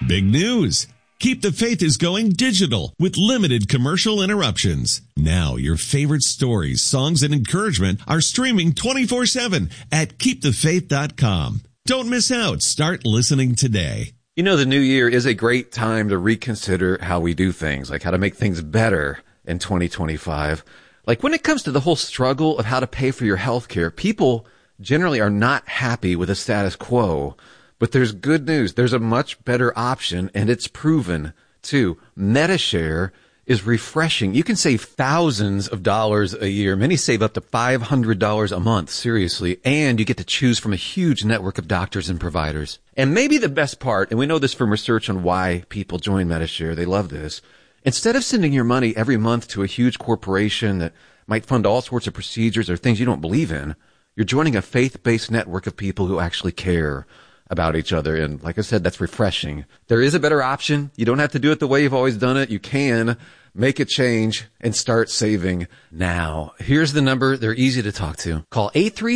Big news! Keep the Faith is going digital with limited commercial interruptions. Now your favorite stories, songs, and encouragement are streaming 24/7 at keepthefaith.com. Don't miss out. Start listening today. You know, the new year is a great time to reconsider how we do things, like how to make things better in 2025. Like when it comes to the whole struggle of how to pay for your health care, people generally are not happy with the status quo. But there's good news. There's a much better option, and it's proven, too. Medi-Share is refreshing. You can save thousands of dollars a year. Many save up to $500 a month, seriously. And you get to choose from a huge network of doctors and providers. And maybe the best part, and we know this from research on why people join Medi-Share, they love this. Instead of sending your money every month to a huge corporation that might fund all sorts of procedures or things you don't believe in, you're joining a faith-based network of people who actually care about each other. And like I said, that's refreshing. There is a better option. You don't have to do it the way you've always done it. You can make a change and start saving now. Here's the number. They're easy to talk to. Call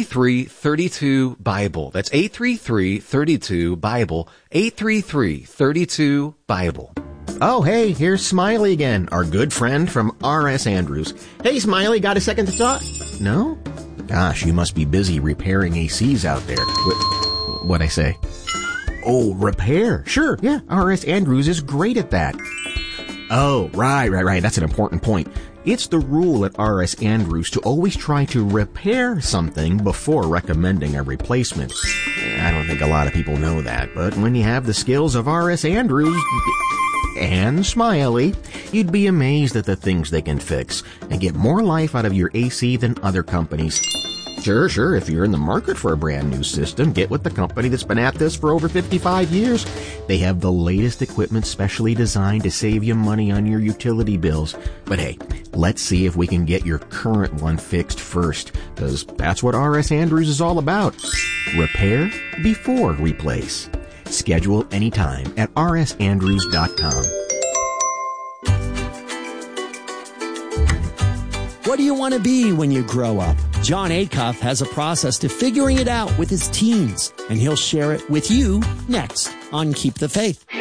833-32-BIBLE. That's 833-32-BIBLE. 833-32-BIBLE. Oh, hey, here's Smiley again, our good friend from R.S. Andrews. Hey, Smiley, got a second to talk? No? Gosh, you must be busy repairing ACs out there. What'd I say? Oh, repair. Sure, yeah, R.S. Andrews is great at that. Oh, right. That's an important point. It's the rule at R.S. Andrews to always try to repair something before recommending a replacement. I don't think a lot of people know that, but when you have the skills of R.S. Andrews and Smiley, you'd be amazed at the things they can fix and get more life out of your AC than other companies. Sure. If you're in the market for a brand new system, get with the company that's been at this for over 55 years. They have the latest equipment specially designed to save you money on your utility bills. But hey, let's see if we can get your current one fixed first, because that's what R.S. Andrews is all about. Repair before replace. Schedule anytime at rsandrews.com. What do you want to be when you grow up? John Acuff has a process to figuring it out with his teens, and he'll share it with you next on Keep the Faith.